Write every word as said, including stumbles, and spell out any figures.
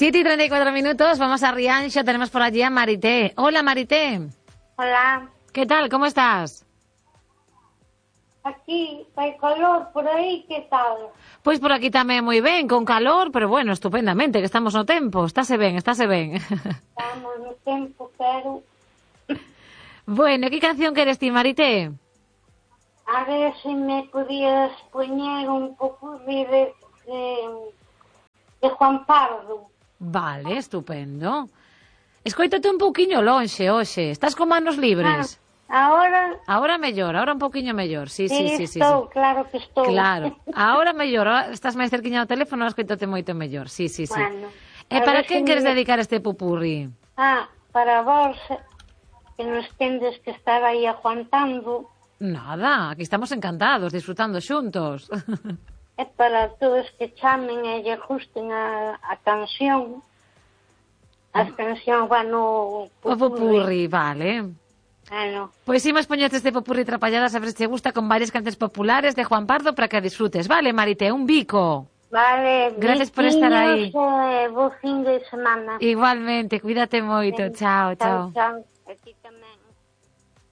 siete y treinta y cuatro minutos, vamos a Rianxo, tenemos por allí a Marité. Hola, Marité. Hola. ¿Qué tal? ¿Cómo estás? Aquí, hay calor por aí, que tal? Pois por aquí tamén moi ben, con calor, pero bueno, estupendamente, que estamos no tempo. Estáse ben, estáse ben. Estamos no tempo, pero... Bueno, que canción queres ti, Marité? A ver se me podías poñer un pouco de, de, de, de Juan Pardo. Vale, estupendo. Escoítate un pouquiño lonxe, hoxe. Estás con manos libres? Ah, ahora... Ahora mellor, ahora un pouquiño mellor. Sí, sí, sí, sí, estou, sí. claro que estou. Claro, ahora mellor, ahora estás máis cerquiña ao teléfono, ahora escoítate moito mellor. Sí, sí, sí. Bueno, E a para ver quen se queres me- dedicar este pupurri? Ah, para vos, que nos tendes que estar aí aguantando, Nada, aquí estamos encantados, disfrutando xuntos. é para todos que chamen e lle gusten a, a canción. As cancións van no O pupurri, vale. Bueno, Pois imos poñerte este popurri trapalladas a ver se te gusta con varias canciones populares de Juan Pardo para que disfrutes. Vale, Marité, un bico. vale, Gracias por estar aí. biquiños, eh, bo fin de semana. Igualmente, cuídate moito. Chao, chao. Chao, chao.